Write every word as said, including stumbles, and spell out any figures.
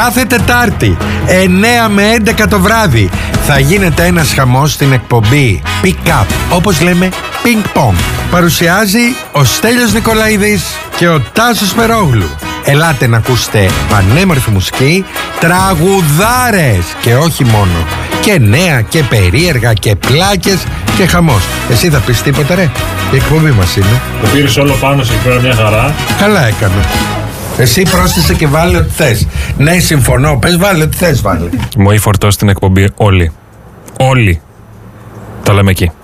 Κάθε Τετάρτη εννέα με έντεκα το βράδυ θα γίνεται ένας χαμός στην εκπομπή Pick Up, όπως λέμε Ping Pong. Παρουσιάζει ο Στέλιος Νικολαίδης και ο Τάσος Περόγλου. Ελάτε να ακούσετε πανέμορφη μουσική, τραγουδάρες και όχι μόνο, και νέα και περίεργα και πλάκες και χαμός. Εσύ θα πεις τίποτα, ρε? Η εκπομπή μας είναι. Το πήρες όλο πάνω σε πέρα, μια χαρά. Καλά έκανα. Εσύ πρόσθεσε και βάλε ό,τι θες. Ναι, συμφωνώ. Πες βάλε ό,τι θες, βάλε. Μου έχει φορτώσει την εκπομπή όλοι. Όλοι. Τα λέμε εκεί.